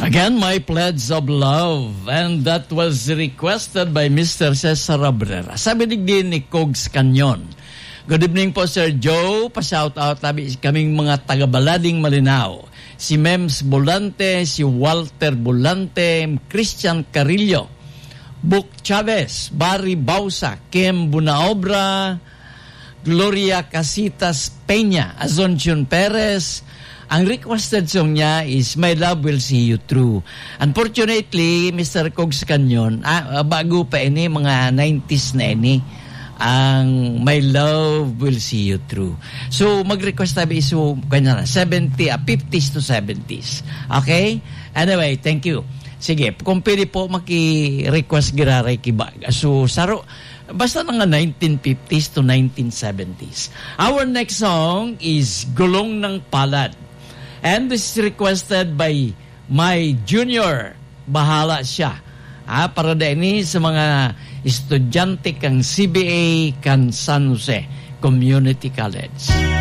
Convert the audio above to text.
Again, my pledge of love. And that was requested by Mr. Cesar Abrera. Sabi din ni Cogs Canyon. Good evening po, Sir Joe. Pa-shout out tabi kaming mga taga-Balading Malinao. Si Mems Bolante, si Walter Bolante, Christian Carillo, Buk Chavez, Barry Bausa, Kim Bunaobra, Gloria Casitas Peña, Azoncion Perez. Ang requested song niya is My Love Will See You Through. Unfortunately, Mr. Cogs Canyon, bago pa ini, mga 90s na ini, ang My Love Will See You Through. So, mag-request tabi iso, kanya na, 50s to 70s. Okay? Anyway, thank you. Sige, kung pwede po maki-request giraray kibag. So, saro, basta nga 1950s to 1970s. Our next song is Gulong ng Palad. And this is requested by my junior. Bahala siya. Para din sa mga estudyante kang CBA kan San Jose Community College.